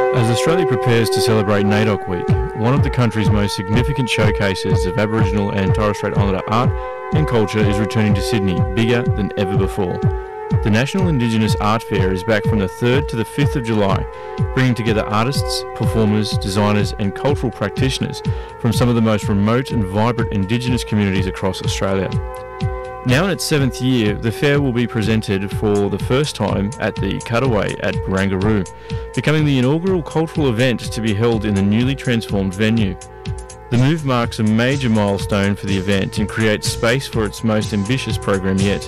As Australia prepares to celebrate NAIDOC Week, one of the country's most significant showcases of Aboriginal and Torres Strait Islander art and culture is returning to Sydney, bigger than ever before. The National Indigenous Art Fair is back from the 3rd to the 5th of July, bringing together artists, performers, designers and cultural practitioners from some of the most remote and vibrant Indigenous communities across Australia. Now in its 7th year, the fair will be presented for the first time at the Cutaway at Barangaroo, becoming the inaugural cultural event to be held in the newly transformed venue. The move marks a major milestone for the event and creates space for its most ambitious program yet.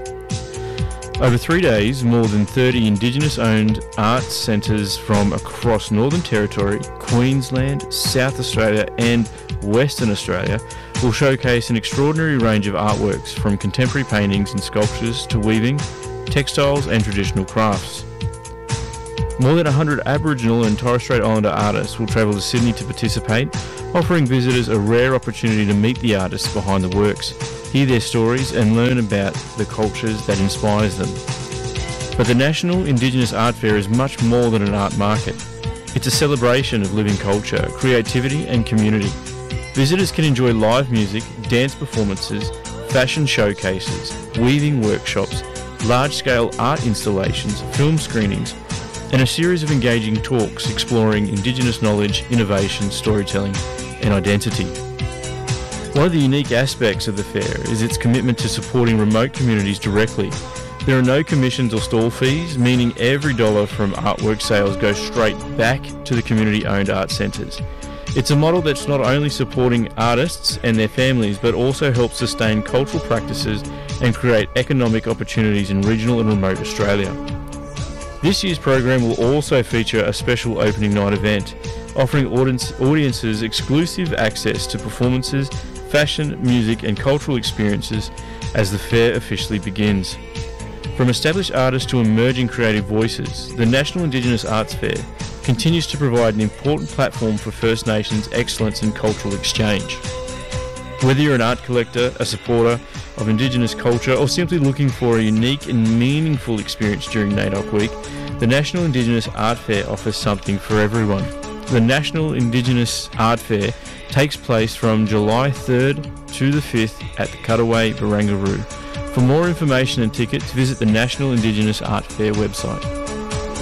Over 3 days, more than 30 Indigenous-owned arts centres from across Northern Territory, Queensland, South Australia and Western Australia will showcase an extraordinary range of artworks from contemporary paintings and sculptures to weaving, textiles and traditional crafts. More than 100 Aboriginal and Torres Strait Islander artists will travel to Sydney to participate, offering visitors a rare opportunity to meet the artists behind the works, hear their stories and learn about the cultures that inspires them. But the National Indigenous Art Fair is much more than an art market. It's a celebration of living culture, creativity and community. Visitors can enjoy live music, dance performances, fashion showcases, weaving workshops, large-scale art installations, film screenings, and a series of engaging talks exploring Indigenous knowledge, innovation, storytelling and identity. One of the unique aspects of the fair is its commitment to supporting remote communities directly. There are no commissions or stall fees, meaning every dollar from artwork sales goes straight back to the community-owned art centres. It's a model that's not only supporting artists and their families, but also helps sustain cultural practices and create economic opportunities in regional and remote Australia. This year's program will also feature a special opening night event, offering audiences exclusive access to performances, fashion, music and cultural experiences as the fair officially begins. From established artists to emerging creative voices, the National Indigenous Arts Fair continues to provide an important platform for First Nations excellence and cultural exchange. Whether you're an art collector, a supporter of Indigenous culture, or simply looking for a unique and meaningful experience during NAIDOC Week, the National Indigenous Art Fair offers something for everyone. The National Indigenous Art Fair takes place from July 3rd to the 5th at the Cutaway, Barangaroo. For more information and tickets, visit the National Indigenous Art Fair website.